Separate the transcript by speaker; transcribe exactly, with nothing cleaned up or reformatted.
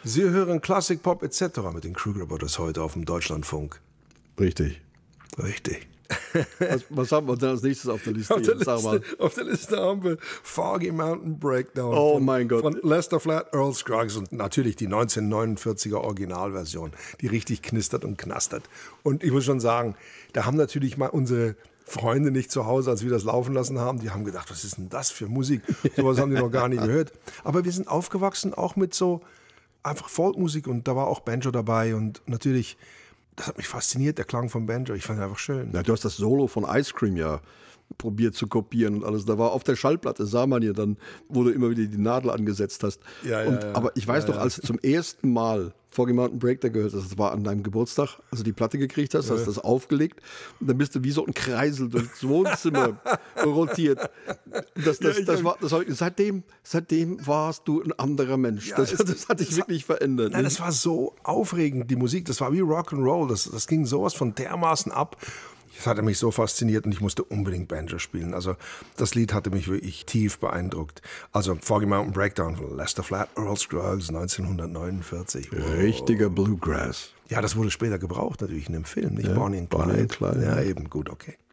Speaker 1: Sie hören Classic Pop et cetera mit den Kruger Brothers heute auf dem Deutschlandfunk.
Speaker 2: Richtig.
Speaker 1: Richtig.
Speaker 2: Was, was haben wir denn als nächstes auf der Liste?
Speaker 1: Auf der
Speaker 2: Sag
Speaker 1: Liste,
Speaker 2: mal.
Speaker 1: auf der Liste haben wir Foggy Mountain Breakdown
Speaker 2: Oh
Speaker 1: von,
Speaker 2: mein Gott.
Speaker 1: von Lester Flatt, Earl Scruggs und natürlich die neunzehnhundertneunundvierziger Originalversion, die richtig knistert und knastert. Und ich muss schon sagen, da haben natürlich mal unsere Freunde nicht zu Hause, als wir das laufen lassen haben, die haben gedacht, was ist denn das für Musik? Sowas haben die noch gar nicht gehört. Aber wir sind aufgewachsen auch mit so einfach Folkmusik und da war auch Banjo dabei und natürlich, das hat mich fasziniert, der Klang von Banjo. Ich fand ihn einfach schön.
Speaker 2: Ja, du hast das Solo von Ice Cream ja probiert zu kopieren und alles. Da war auf der Schallplatte, sah man ja dann, wo du immer wieder die Nadel angesetzt hast.
Speaker 1: Ja, ja,
Speaker 2: und,
Speaker 1: ja.
Speaker 2: Aber ich weiß
Speaker 1: Ja,
Speaker 2: doch,
Speaker 1: ja.
Speaker 2: als du zum ersten Mal Foggy Mountain Breakdown gehört hast, das war an deinem Geburtstag, als du die Platte gekriegt hast, hast das aufgelegt und dann bist du wie so ein Kreisel durchs Wohnzimmer rotiert. Das, das,
Speaker 1: Ja, ich-
Speaker 2: das war, das war, seitdem, seitdem warst du ein anderer Mensch.
Speaker 1: Ja,
Speaker 2: das,
Speaker 1: es-
Speaker 2: das hat dich
Speaker 1: es-
Speaker 2: wirklich verändert.
Speaker 1: Nein, das war so aufregend, die Musik, das war wie Rock'n'Roll, das, das ging sowas von dermaßen ab. Das hatte mich so fasziniert und ich musste unbedingt Banjo spielen. Also das Lied hatte mich wirklich tief beeindruckt. Also Foggy Mountain Breakdown von Lester Flatt, Earl Scruggs, neunzehnhundertneunundvierzig. Wow.
Speaker 2: Richtiger Bluegrass.
Speaker 1: Ja, das wurde später gebraucht natürlich in dem Film, nicht
Speaker 2: Ja,
Speaker 1: Bonnie and
Speaker 2: Bonnie
Speaker 1: Clyde.
Speaker 2: and Clyde,
Speaker 1: Ja,
Speaker 2: ja.
Speaker 1: eben, gut, okay.